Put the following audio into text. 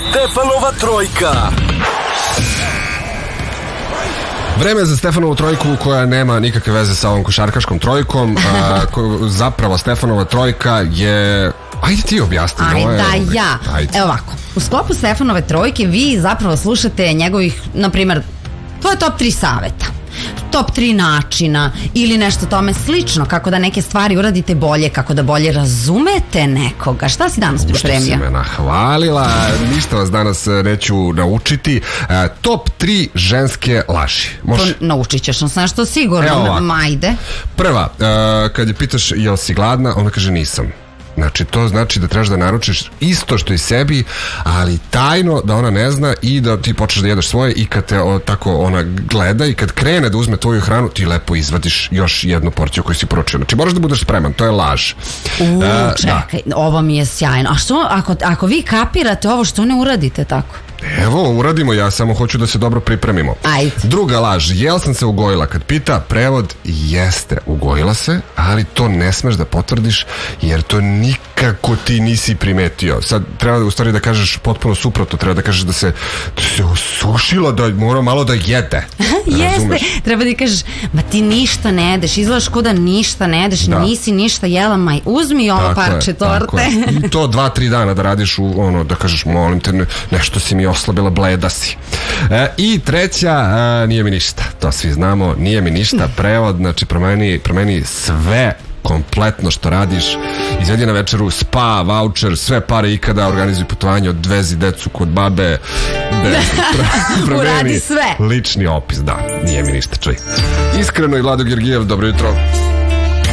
Stefanova trojka. Vreme za Stefanovu trojku koja nema nikakve veze sa ovom košarkaškom trojkom. Zapravo Stefanova trojka je... Ajde ti objasni. Evo ovako, u sklopu Stefanove trojke vi zapravo slušate njegovih, na primjer, to je top 3 saveta, top 3 načina ili nešto tome slično, kako da neke stvari uradite bolje, kako da bolje razumete nekoga. Šta si danas pripremio? Što si me nahvalila, ništa vas danas neću naučiti. Top 3 ženske laži. To naučit ćeš nas nešto sigurno. Majde. Prva, kad je pitaš jel si gladna, ona kaže nisam. Znači, to znači da trebaš da naručiš isto što i sebi, ali tajno da ona ne zna i da ti počneš da jedeš svoje i kad te tako ona gleda i kad krene da uzme tvoju hranu, ti lepo izvadiš još jednu porciju koju si poručio. Znači, moraš da budeš spreman, to je laž. Čekaj, ovo mi je sjajno. A što, ako vi kapirate ovo, što ne uradite tako? Evo, uradimo, ja samo hoću da se dobro pripremimo. Ajde. Druga laž, jel sam se ugojila? Kad pita prevod, jeste, ugojila se, ali to ne smeš da potvrdiš jer to nikako ti nisi primetio. Sad treba u stvari da kažeš potpuno suprotno, treba da kažeš da se osušila, da mora malo da jede. Jeste, treba da kažeš, ma ti ništa ne jedeš, izgledaš ko da ništa ne jedeš, nisi ništa jela, maj uzmi ovo parče torte. I to 2-3 dana da radiš da kažeš, molim te, nešto si mi oslabila, bleda si. I treća, nije mi ništa. To svi znamo, nije mi ništa. Prevod, znači promeni sve kompletno što radiš. Izvedi na večeru spa, voucher, sve pare ikada, organizuj putovanje, odvezi decu kod babe. Uradi sve. Lični opis, da. Nije mi ništa, čuj. Iskreno i Vlado Georgijev, dobro jutro.